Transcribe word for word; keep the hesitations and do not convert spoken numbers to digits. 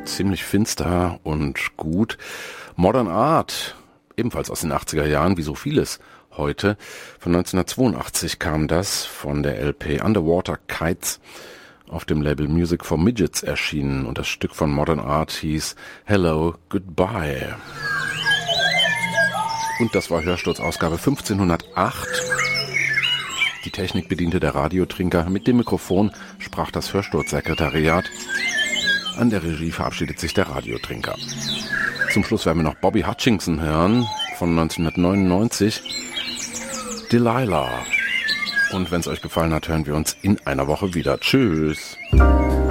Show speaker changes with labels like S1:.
S1: ziemlich finster und gut. Modern Art, ebenfalls aus den achtziger Jahren, wie so vieles heute. Von neunzehnhundertzweiundachtzig kam das, von der L P Underwater Kites, auf dem Label Music for Midgets erschienen. Und das Stück von Modern Art hieß Hello, Goodbye. Und das war Hörsturz-Ausgabe fünfzehnhundertacht. Die Technik bediente der Radiotrinker. Mit dem Mikrofon sprach das Hörsturz-Sekretariat. An der Regie verabschiedet sich der Radiotrinker. Zum Schluss werden wir noch Bobby Hutchinson hören, von neunzehnhundertneunundneunzig. Delilah. Und wenn es euch gefallen hat, hören wir uns in einer Woche wieder. Tschüss.